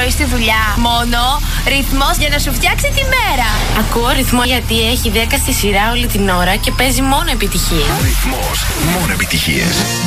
πρωί στη δουλειά. Μόνο ρυθμός για να σου φτιάξει τη μέρα. Ακούω ρυθμό γιατί έχει 10 στη σειρά όλη την ώρα και παίζει μόνο επιτυχίες. Ρυθμός, μόνο επιτυχίες.